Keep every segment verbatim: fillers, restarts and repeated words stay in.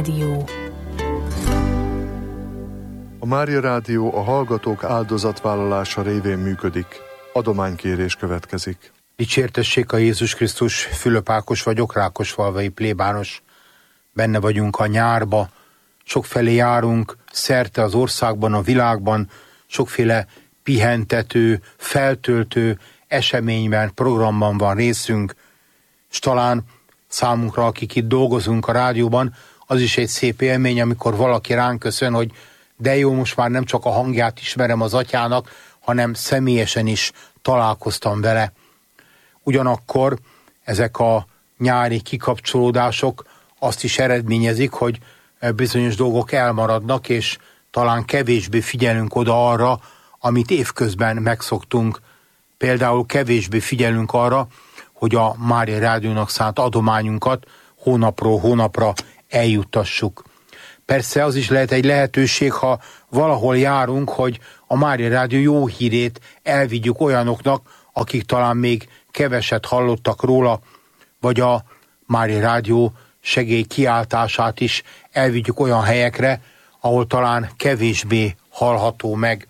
Rádió. A Mária Rádió a hallgatók áldozatvállalása révén működik. Adománykérés következik. Dicsértessék a Jézus Krisztus, Fülöp Ákos vagyok, Rákosfalvai plébános. Benne vagyunk a nyárba, sokfelé járunk, szerte az országban, a világban, sokféle pihentető, feltöltő eseményben, programban van részünk, és talán számunkra, akik itt dolgozunk a rádióban, az is egy szép élmény, amikor valaki ránk köszön, hogy de jó, most már nem csak a hangját ismerem az atyának, hanem személyesen is találkoztam vele. Ugyanakkor ezek a nyári kikapcsolódások azt is eredményezik, hogy bizonyos dolgok elmaradnak, és talán kevésbé figyelünk oda arra, amit évközben megszoktunk. Például kevésbé figyelünk arra, hogy a Mária Rádiónak szánt adományunkat hónapról hónapra eljuttassuk. Persze az is lehet egy lehetőség, ha valahol járunk, hogy a Mária Rádió jó hírét elvigyük olyanoknak, akik talán még keveset hallottak róla, vagy a Mária Rádió segély kiáltását is elvigyük olyan helyekre, ahol talán kevésbé hallható meg.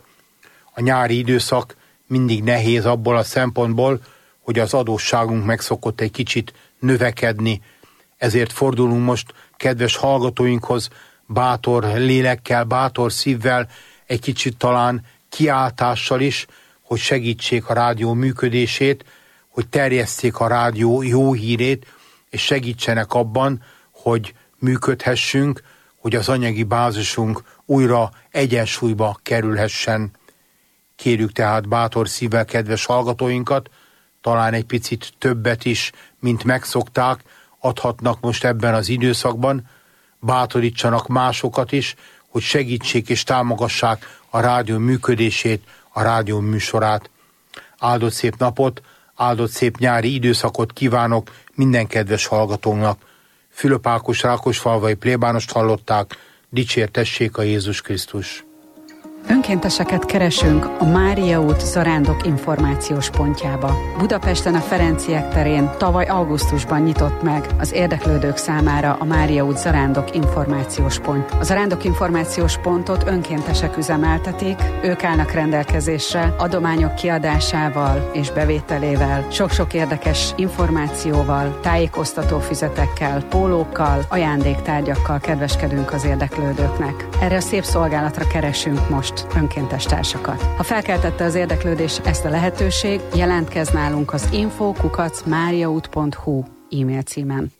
A nyári időszak mindig nehéz abból a szempontból, hogy az adósságunk meg szokott egy kicsit növekedni. Ezért fordulunk most kedves hallgatóinkhoz bátor lélekkel, bátor szívvel, egy kicsit talán kiáltással is, hogy segítsék a rádió működését, hogy terjesszék a rádió jó hírét, és segítsenek abban, hogy működhessünk, hogy az anyagi bázisunk újra egyensúlyba kerülhessen. Kérjük tehát bátor szívvel kedves hallgatóinkat, talán egy picit többet is, mint megszokták, adhatnak most ebben az időszakban, bátorítsanak másokat is, hogy segítsék és támogassák a rádió működését, a rádió műsorát. Áldott szép napot, áldott szép nyári időszakot kívánok minden kedves hallgatónak. Fülöp Ákos Rákosfalvai plébánost hallották, dicsértessék a Jézus Krisztus. Önkénteseket keresünk a Mária út Zarándok információs pontjába. Budapesten a Ferenciek terén tavaly augusztusban nyitott meg az érdeklődők számára a Mária út Zarándok információs pont. A Zarándok információs pontot önkéntesek üzemeltetik, ők állnak rendelkezésre adományok kiadásával és bevételével, sok-sok érdekes információval, tájékoztató füzetekkel, pólókkal, ajándéktárgyakkal kedveskedünk az érdeklődőknek. Erre a szép szolgálatra keresünk most önkéntes társakat. Ha felkeltette az érdeklődés ezt a lehetőség, jelentkezz nálunk az info kukac mariaút pont hu e-mail címen.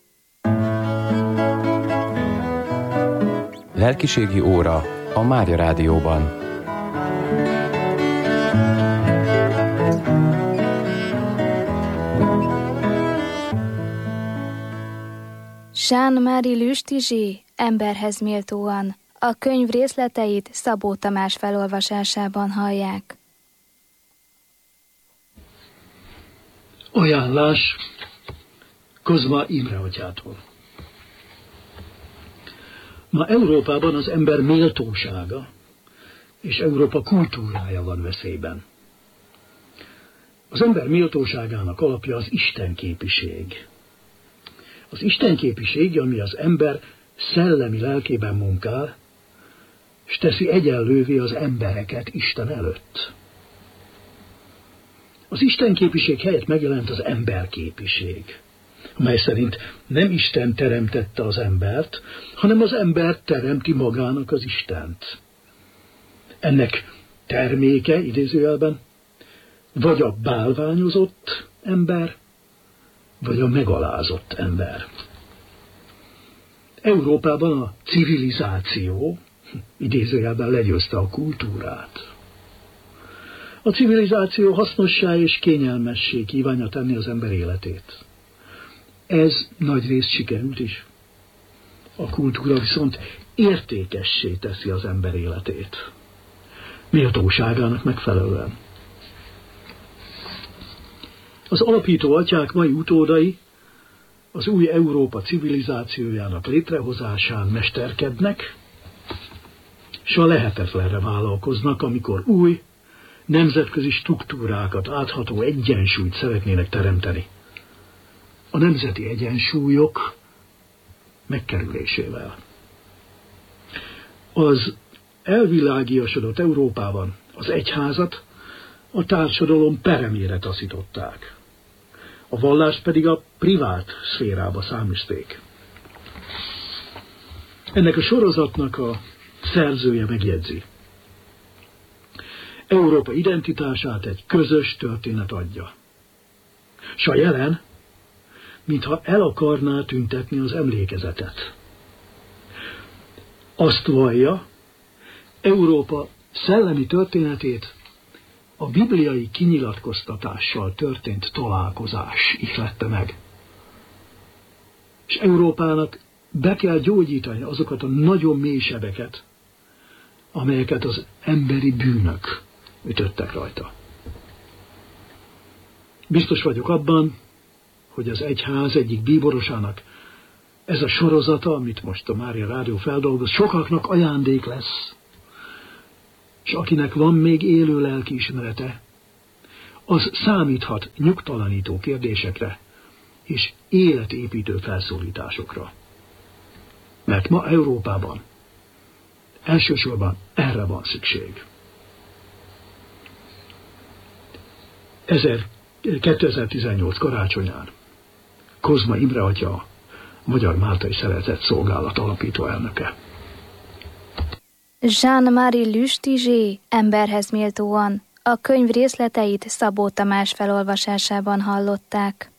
Lelkiségi óra a Mária Rádióban. Jean-Marie Lüstizsé, Emberhez méltóan. A könyv részleteit Szabó Tamás felolvasásában hallják. Ajánlás Kozma Imre atyától. Ma Európában az ember méltósága és Európa kultúrája van veszélyben. Az ember méltóságának alapja az istenképiség. Az istenképiség, ami az ember szellemi lelkében munkál, és teszi egyenlővé az embereket Isten előtt. Az istenképiség helyett megjelent az emberképiség, amely szerint nem Isten teremtette az embert, hanem az ember teremti magának az Istent. Ennek terméke, idézőjelben, vagy a bálványozott ember, vagy a megalázott ember. Európában a civilizáció, idézőjelben legyőzte a kultúrát. A civilizáció hasznossá és kényelmessé kívánja tenni az ember életét. Ez nagyrészt sikerült is. A kultúra viszont értékessé teszi az ember életét. Méltóságának megfelelően. Az alapító atyák mai utódai az új Európa civilizációjának létrehozásán mesterkednek, és a lehetetlenre vállalkoznak, amikor új, nemzetközi struktúrákat átható egyensúlyt szeretnének teremteni. A nemzeti egyensúlyok megkerülésével. Az elvilágiasodott Európában az egyházat a társadalom peremére taszították. A vallást pedig a privát szférába száműzték. Ennek a sorozatnak a szerzője megjegyzi: Európa identitását egy közös történet adja. S a jelen, mintha el akarná tüntetni az emlékezetet. Azt vallja, Európa szellemi történetét a bibliai kinyilatkoztatással történt találkozás ihlette meg. És Európának be kell gyógyítani azokat a nagyon mély sebeket, amelyeket az emberi bűnök ütöttek rajta. Biztos vagyok abban, hogy az egyház egyik bíborosának ez a sorozata, amit most a Mária Rádió feldolgoz, sokaknak ajándék lesz. És akinek van még élő lelkiismerete, az számíthat nyugtalanító kérdésekre és életépítő felszólításokra. Mert ma Európában elsősorban erre van szükség. kétezer-tizennyolc karácsonyán Kozma Imre atya, a Magyar Máltai Szeretett Szolgálat alapító elnöke. Jean-Marie Lustizsé emberhez méltóan a könyv részleteit Szabó Tamás felolvasásában hallották.